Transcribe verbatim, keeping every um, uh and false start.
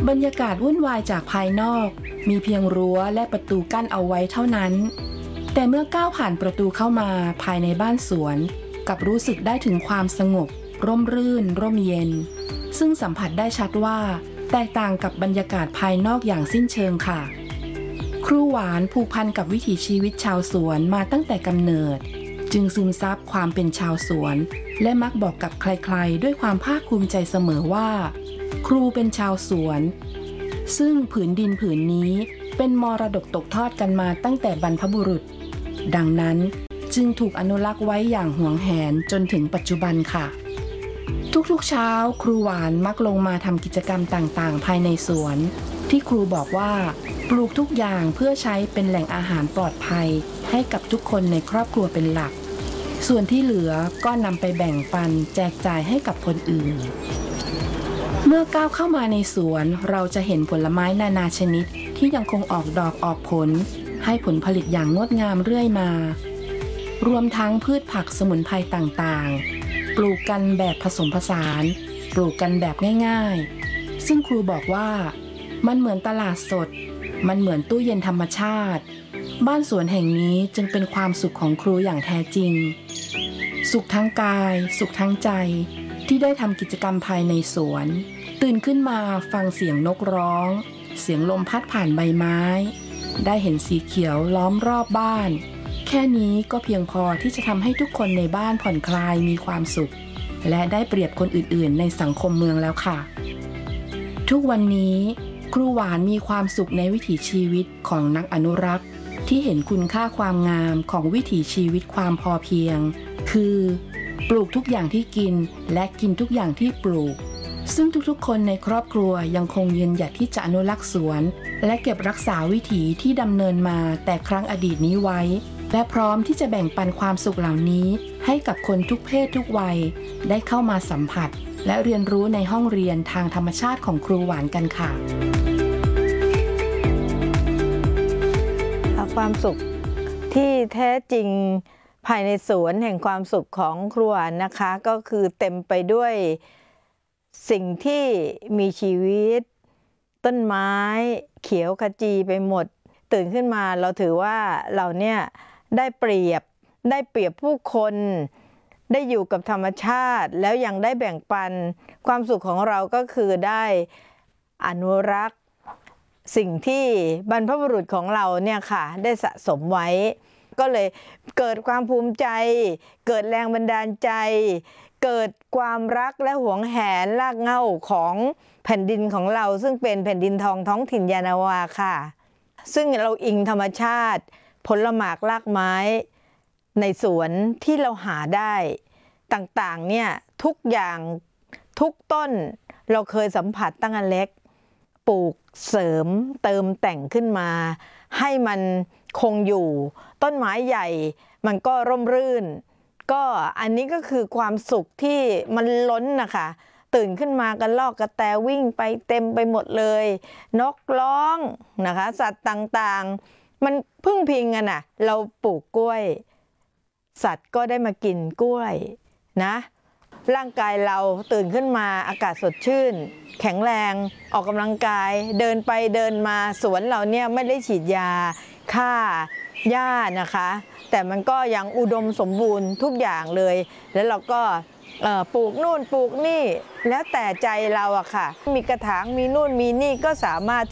บรรยากาศวุ่นวายจากภายนอกมีเพียงรั้วและประตูกั้นเอาไว้เท่านั้นแต่เมื่อก้าวผ่านประตูเข้ามาภายในบ้านสวนกลับรู้สึกได้ถึงความสงบร่มรื่นร่มเย็นซึ่งสัมผัสได้ชัดว่าแตกต่างกับบรรยากาศภายนอกอย่างสิ้นเชิงค่ะครูหวานผูกพันกับวิถีชีวิตชาวสวนมาตั้งแต่กำเนิดจึงซึมซับความเป็นชาวสวนและมักบอกกับใครๆด้วยความภาคภูมิใจเสมอว่าครูเป็นชาวสวนซึ่งผืนดินผืนนี้เป็นมรดกตกทอดกันมาตั้งแต่บรรพบุรุษดังนั้นจึงถูกอนุรักษ์ไว้อย่างหวงแหนจนถึงปัจจุบันค่ะทุกๆเช้าครูหวานมักลงมาทำกิจกรรมต่างๆภายในสวนที่ครูบอกว่าปลูกทุกอย่างเพื่อใช้เป็นแหล่งอาหารปลอดภัยให้กับทุกคนในครอบครัวเป็นหลักส่วนที่เหลือก็นำไปแบ่งปันแจกจ่ายให้กับคนอื่นเมื่อก้าวเข้ามาในสวนเราจะเห็นผลไม้นานาชนิดที่ยังคงออกดอกออกผลให้ผลผลิตอย่างงดงามเรื่อยมารวมทั้งพืชผักสมุนไพรต่างๆปลูกกันแบบผสมผสานปลูกกันแบบง่ายๆซึ่งครูบอกว่ามันเหมือนตลาดสดมันเหมือนตู้เย็นธรรมชาติบ้านสวนแห่งนี้จึงเป็นความสุขของครูอย่างแท้จริงสุขทั้งกายสุขทั้งใจที่ได้ทำกิจกรรมภายในสวนตื่นขึ้นมาฟังเสียงนกร้องเสียงลมพัดผ่านใบไม้ได้เห็นสีเขียวล้อมรอบบ้านแค่นี้ก็เพียงพอที่จะทำให้ทุกคนในบ้านผ่อนคลายมีความสุขและได้เปรียบคนอื่นๆในสังคมเมืองแล้วค่ะทุกวันนี้ครูหวานมีความสุขในวิถีชีวิตของนักอนุรักษ์ที่เห็นคุณค่าความงามของวิถีชีวิตความพอเพียงคือปลูกทุกอย่างที่กินและกินทุกอย่างที่ปลูกซึ่งทุกๆคนในครอบครัวยังคงยืนหยัดที่จะอนุรักษ์สวนและเก็บรักษาวิถีที่ดำเนินมาแต่ครั้งอดีตนี้ไว้และพร้อมที่จะแบ่งปันความสุขเหล่านี้ให้กับคนทุกเพศทุกวัยได้เข้ามาสัมผัสและเรียนรู้ในห้องเรียนทางธรรมชาติของครูหวานกันค่ะความสุขที่แท้จริงภายในสวนแห่งความสุขของครูหวานนะคะก็คือเต็มไปด้วยสิ่งที่มีชีวิตต้นไม้เขียวขจีไปหมดตื่นขึ้นมาเราถือว่าเราเนี่ยได้เปรียบได้เปรียบผู้คนได้อยู่กับธรรมชาติแล้วยังได้แบ่งปันความสุขของเราก็คือได้อนุรักษ์สิ่งที่บรรพบุรุษของเราเนี่ยค่ะได้สะสมไว้ก็เลยเกิดความภูมิใจเกิดแรงบันดาลใจเกิดความรักและหวงแหนรากเหง้าของแผ่นดินของเราซึ่งเป็นแผ่นดินทองท้องถิ่นยานาวาค่ะซึ่งเราอิงธรรมชาติผลหมากรากไม้ในสวนที่เราหาได้ต่างๆเนี่ยทุกอย่างทุกต้นเราเคยสัมผัสตั้งแต่เล็กปลูกเสริมเติมแต่งขึ้นมาให้มันคงอยู่ต้นไม้ใหญ่มันก็ร่มรื่นก็อันนี้ก็คือความสุขที่มันล้นนะคะตื่นขึ้นมากันลอกกระแตวิ่งไปเต็มไปหมดเลยนกร้องนะคะสัตว์ต่างๆมันพึ่งพิงกันน่ะเราปลูกกล้วยสัตว์ก็ได้มากินกล้วยนะร่างกายเราตื่นขึ้นมาอากาศสดชื่นแข็งแรงออกกำลังกายเดินไปเดินมาสวนเราเนี่ยไม่ได้ฉีดยาฆ่าหญ้านะคะแต่มันก็ยังอุดมสมบูรณ์ทุกอย่างเลยแล้วเราก็ปลูกนู่นปลูกนี่แล้วแต่ใจเราอะค่ะมีกระถางมีนู่นมีนี่ก็สามารถ